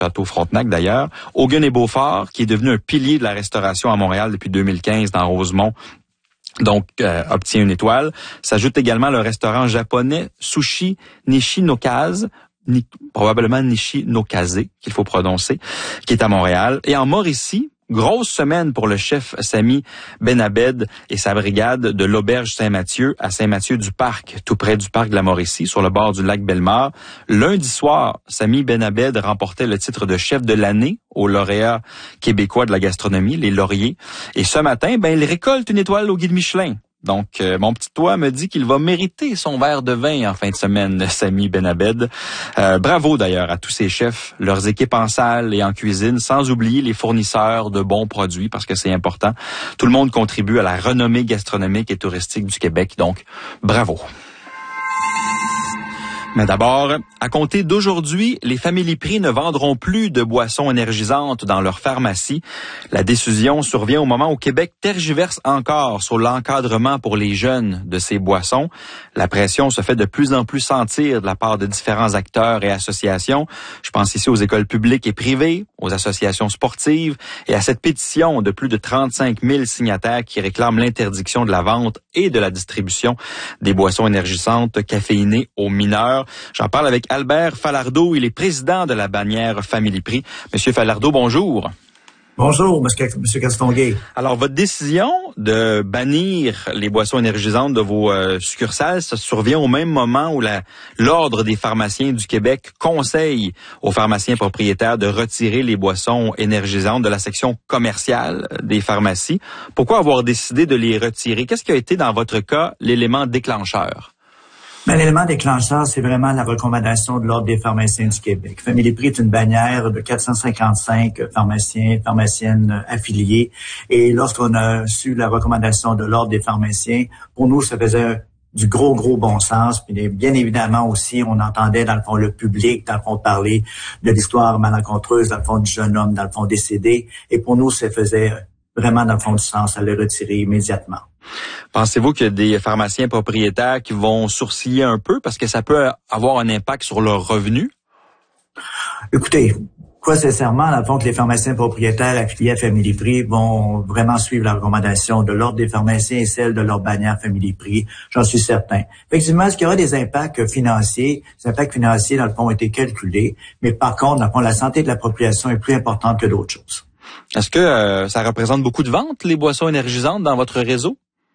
Château Frontenac d'ailleurs. Hogan et Beaufort, qui est devenu un pilier de la restauration à Montréal depuis 2015 dans Rosemont. Donc, obtient une étoile. S'ajoute également le restaurant japonais Sushi Nishinokaze, probablement Nishinokaze, qu'il faut prononcer, qui est à Montréal. Et en Mauricie, grosse semaine pour le chef Sami Benabed et sa brigade de l'Auberge Saint-Mathieu à Saint-Mathieu-du-Parc, tout près du parc de la Mauricie, sur le bord du lac Bellemare. Lundi soir, Sami Benabed remportait le titre de chef de l'année aux lauréats québécois de la gastronomie, les lauriers. Et ce matin, il récolte une étoile au guide Michelin. Donc, mon petit doigt me dit qu'il va mériter son verre de vin en fin de semaine, Sami Benabed. Bravo d'ailleurs à tous ces chefs, leurs équipes en salle et en cuisine, sans oublier les fournisseurs de bons produits, parce que c'est important. Tout le monde contribue à la renommée gastronomique et touristique du Québec, donc bravo. Mais d'abord, à compter d'aujourd'hui, les Family Prix ne vendront plus de boissons énergisantes dans leurs pharmacies. La décision survient au moment où Québec tergiverse encore sur l'encadrement pour les jeunes de ces boissons. La pression se fait de plus en plus sentir de la part de différents acteurs et associations. Je pense ici aux écoles publiques et privées, aux associations sportives et à cette pétition de plus de 35 000 signataires qui réclament l'interdiction de la vente et de la distribution des boissons énergisantes caféinées aux mineurs. J'en parle avec Albert Falardeau, il est président de la bannière Family Prix. Monsieur Falardeau, bonjour. Bonjour, Monsieur Castonguay. Alors, votre décision de bannir les boissons énergisantes de vos succursales, ça survient au même moment où l'Ordre des pharmaciens du Québec conseille aux pharmaciens propriétaires de retirer les boissons énergisantes de la section commerciale des pharmacies. Pourquoi avoir décidé de les retirer? Qu'est-ce qui a été, dans votre cas, l'élément déclencheur? L'élément déclencheur, c'est vraiment la recommandation de l'Ordre des pharmaciens du Québec. Family Prix est une bannière de 455 pharmaciens, pharmaciennes affiliés. Et lorsqu'on a su la recommandation de l'Ordre des pharmaciens, pour nous, ça faisait du gros bon sens. Puis bien évidemment aussi, on entendait dans le fond le public, dans le fond parler de l'histoire malencontreuse, dans le fond du jeune homme, dans le fond décédé. Et pour nous, ça faisait vraiment dans le fond du sens à le retirer immédiatement. Pensez-vous qu'il y a des pharmaciens propriétaires qui vont sourciller un peu parce que ça peut avoir un impact sur leurs revenus? Écoutez, quoi sincèrement, dans le fond, que les pharmaciens propriétaires affiliés à Family Prix vont vraiment suivre la recommandation de l'Ordre des pharmaciens et celle de leur bannière Family Prix, j'en suis certain. Effectivement, est-ce qu'il y aura des impacts financiers? Les impacts financiers, dans le fond, ont été calculés, mais par contre, dans le fond, la santé de la population est plus importante que d'autres choses. Est-ce que ça représente beaucoup de ventes, les boissons énergisantes, dans votre réseau?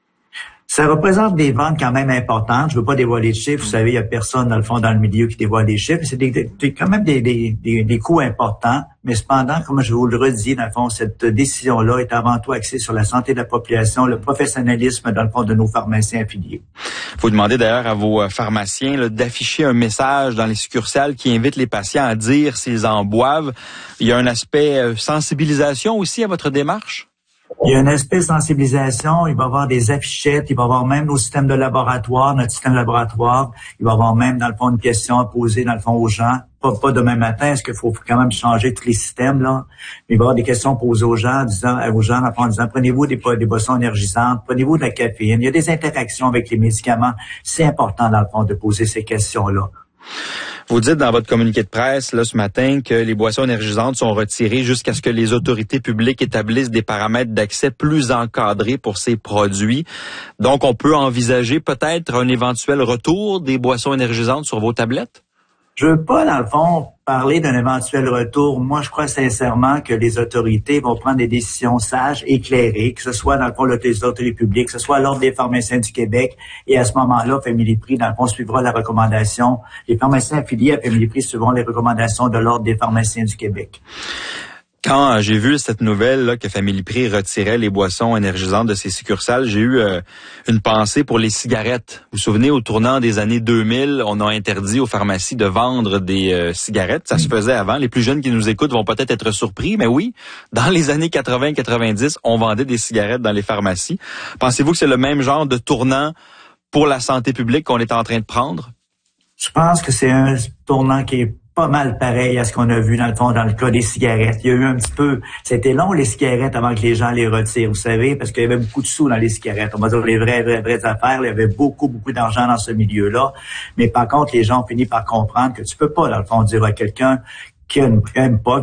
Ça représente des ventes quand même importantes. Je veux pas dévoiler de chiffres. Vous savez, il y a personne dans le fond dans le milieu qui dévoile des chiffres. C'est quand même des coûts importants. Mais cependant, comme je vous le redis, dans le fond, cette décision-là est avant tout axée sur la santé de la population, le professionnalisme dans le fond de nos pharmaciens affiliés. Vous demandez d'ailleurs à vos pharmaciens là, d'afficher un message dans les succursales qui invite les patients à dire s'ils en boivent. Il y a un aspect sensibilisation aussi à votre démarche? Il y a un aspect sensibilisation, il va y avoir des affichettes, il va y avoir même nos systèmes de laboratoire, notre système de laboratoire, il va y avoir même dans le fond une question à poser dans le fond aux gens, pas demain matin, est-ce qu'il faut quand même changer tous les systèmes là, mais il va y avoir des questions posées aux gens, en disant prenez-vous des boissons énergisantes, prenez-vous de la caféine, il y a des interactions avec les médicaments, c'est important dans le fond de poser ces questions-là. Vous dites dans votre communiqué de presse là ce matin que les boissons énergisantes sont retirées jusqu'à ce que les autorités publiques établissent des paramètres d'accès plus encadrés pour ces produits. Donc, on peut envisager peut-être un éventuel retour des boissons énergisantes sur vos tablettes? Je veux pas, dans le fond, parler d'un éventuel retour. Moi, je crois sincèrement que les autorités vont prendre des décisions sages, éclairées, que ce soit, dans le fond, les autorités publiques, que ce soit l'Ordre des pharmaciens du Québec. Et à ce moment-là, Family Prix, dans le fond, suivra la recommandation. Les pharmaciens affiliés à Family Prix suivront les recommandations de l'Ordre des pharmaciens du Québec. Quand j'ai vu cette nouvelle là, que Family Prix retirait les boissons énergisantes de ses succursales, j'ai eu une pensée pour les cigarettes. Vous vous souvenez, au tournant des années 2000, on a interdit aux pharmacies de vendre des cigarettes. Ça se faisait avant. Les plus jeunes qui nous écoutent vont peut-être être surpris, mais oui, dans les années 80-90, on vendait des cigarettes dans les pharmacies. Pensez-vous que c'est le même genre de tournant pour la santé publique qu'on est en train de prendre? Je pense que c'est un tournant qui est pas mal pareil à ce qu'on a vu dans le fond dans le cas des cigarettes. Il y a eu un petit peu, c'était long les cigarettes avant que les gens les retirent, vous savez, parce qu'il y avait beaucoup de sous dans les cigarettes. On va dire les vraies affaires. Il y avait beaucoup d'argent dans ce milieu-là. Mais par contre, les gens ont fini par comprendre que tu peux pas, dans le fond, dire à quelqu'un qui n'aime pas,